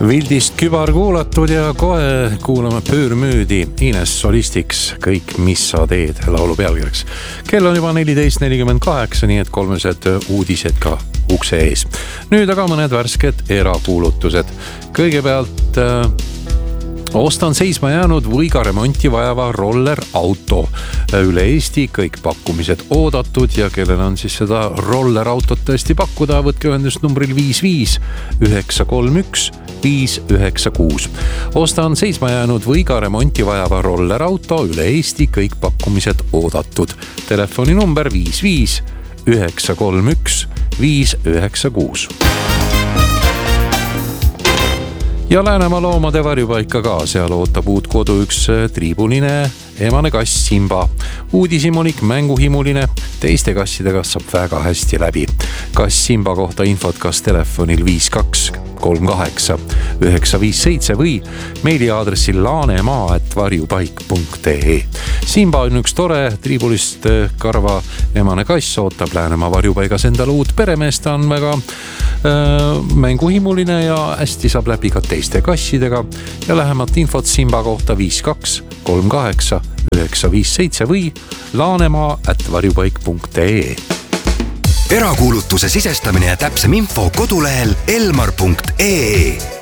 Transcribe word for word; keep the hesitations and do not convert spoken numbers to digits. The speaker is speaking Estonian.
Vildist kübar kuulatud ja kohe kuulame pöörmüüdi Ines Solistiks Kõik, mis sa teed laulu pealkirjaks. Kell on juba neliteist nelikümmend kaheksa, nii et kolmesed uudised ka ukse ees. Nüüd aga mõned värsked erakuulutused. Kõigepealt äh, ostan seisma jäänud või ka remonti vajava roller auto. Üle Eesti kõik pakkumised oodatud ja kellel on siis seda roller autot tõesti pakkuda, võtke ühendust numbril viis viis üheksa kolm üks viis üheksa kuus. Ostan seisma jäänud või ka remonti vajava roller auto, üle Eesti kõik pakkumised oodatud. Telefoni number viis viis üheksa kolm üks viis üheksa kuus. Ja Läänemaa loomade varjupaika ka, seal ootab uut kodu üks triibuline emane kass Simba. Uudisimolik mänguhimuline, teiste kassidega saab väga hästi läbi. Kass Simba kohta infot kas telefonil viis kaks kolm kaheksa üheksa viis seitse või meiliaadressil laanemaa at varjupaik punkt ee. Simba on üks tore triibulist karva emane kass, ootab Läänemaa varjupaigas endale uut peremeest, on väga äh, mänguhimuline ja hästi saab läbi ka teiste kassidega. Ja lähemalt infot Simba kohta viis kaks kolm kaheksa üheksa viis seitse või laanemaa at varjupaik punkt ee. Erakuulutuse sisestamine ja täpsem info kodulehel elmar punkt ee.